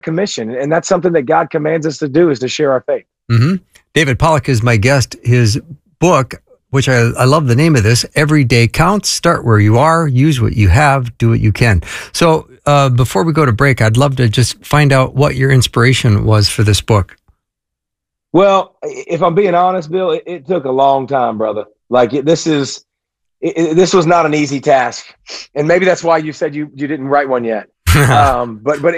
commission. And that's something that God commands us to do, is to share our faith. Mm-hmm. David Pollack is my guest. His book, which I love the name of this, Every Day Counts. Start where you are, use what you have, do what you can. So before we go to break, I'd love to just find out what your inspiration was for this book. Well, if I'm being honest, Bill, it took a long time, brother. Like this was not an easy task, and maybe that's why you said you didn't write one yet. But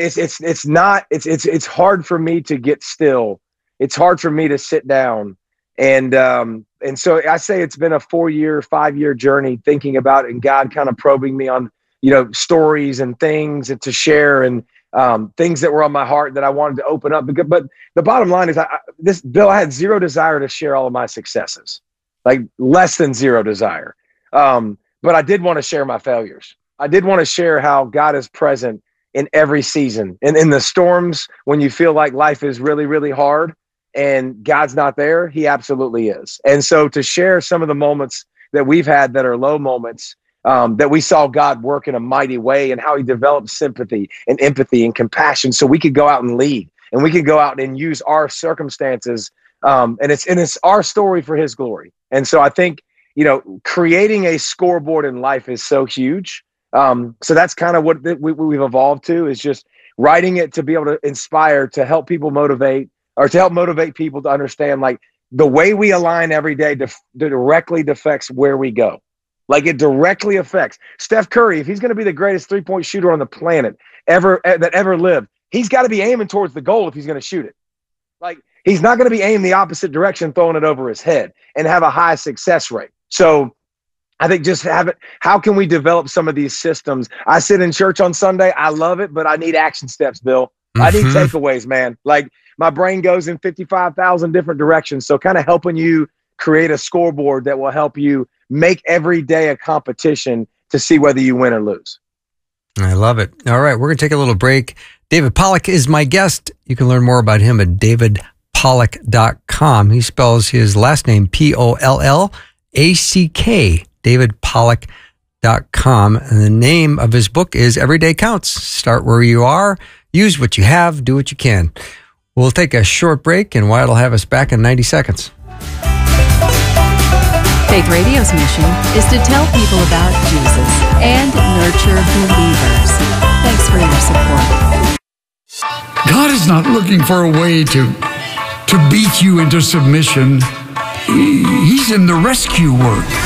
it's hard for me to get still. It's hard for me to sit down, and so I say it's been a 5-year journey thinking about it, and God kind of probing me on stories and things and to share, and things that were on my heart that I wanted to open up. But the bottom line is, I had zero desire to share all of my successes, like less than zero desire. But I did want to share my failures. I did want to share how God is present in every season. And in the storms, when you feel like life is really, really hard and God's not there, he absolutely is. And so to share some of the moments that we've had that are low moments, that we saw God work in a mighty way, and how he developed sympathy and empathy and compassion so we could go out and lead, and we could go out and use our circumstances. And it's our story for his glory. And so I think, creating a scoreboard in life is so huge. So that's kind of what we've evolved to, is just writing it to be able to inspire, to help people motivate, or to help motivate people to understand, like, the way we align every day directly affects where we go. Like, it directly affects Steph Curry. If he's going to be the greatest 3-point shooter on the planet that ever lived, he's got to be aiming towards the goal if he's going to shoot it. Like, he's not going to be aiming the opposite direction, throwing it over his head, and have a high success rate. So I think just how can we develop some of these systems? I sit in church on Sunday. I love it, but I need action steps, Bill. I need takeaways, man. Like, my brain goes in 55,000 different directions. So kind of helping you create a scoreboard that will help you make every day a competition to see whether you win or lose. I love it. All right, we're going to take a little break. David Pollack is my guest. You can learn more about him at davidpollack.com. He spells his last name Pollack, davidpollack.com. And the name of his book is Every Day Counts. Start where you are, use what you have, do what you can. We'll take a short break, and Wyatt will have us back in 90 seconds. Faith Radio's mission is to tell people about Jesus and nurture believers. Thanks for your support. God is not looking for a way to beat you into submission. He's in the rescue work.